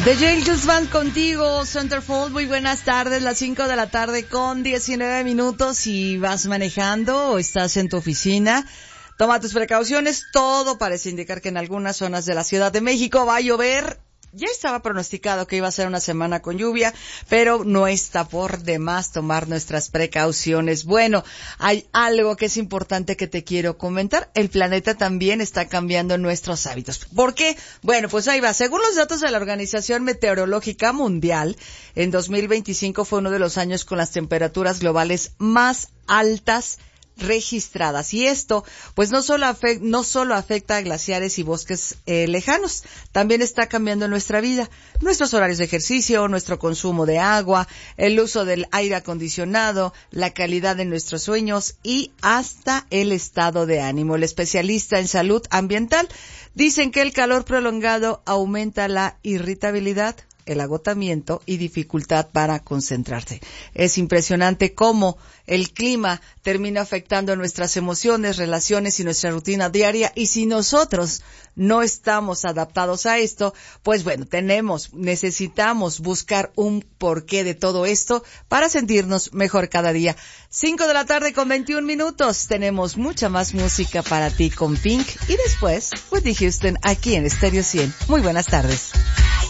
The Angels Band contigo, Centerfold. Muy buenas tardes, las 5 de la tarde con 19 minutos. Si vas manejando o estás en tu oficina, toma tus precauciones. Todo parece indicar que en algunas zonas de la Ciudad de México va a llover. Ya estaba pronosticado que iba a ser una semana con lluvia, pero no está por demás tomar nuestras precauciones. Bueno, hay algo que es importante que te quiero comentar. El planeta también está cambiando nuestros hábitos. ¿Por qué? Bueno, pues ahí va. Según los datos de la Organización Meteorológica Mundial, en 2025 fue uno de los años con las temperaturas globales más altas registradas. Y esto, pues no solo afecta a glaciares y bosques lejanos, también está cambiando nuestra vida, nuestros horarios de ejercicio, nuestro consumo de agua, el uso del aire acondicionado, la calidad de nuestros sueños y hasta el estado de ánimo. El especialista en salud ambiental dicen que el calor prolongado aumenta la irritabilidad, el agotamiento y dificultad para concentrarse. Es impresionante cómo el clima termina afectando nuestras emociones, relaciones y nuestra rutina diaria, y si nosotros no estamos adaptados a esto, pues bueno, necesitamos buscar un porqué de todo esto para sentirnos mejor cada día. 5 de la tarde con 21 minutos. Tenemos mucha más música para ti con Pink y después Whitney Houston aquí en Stereo 100. Muy buenas tardes.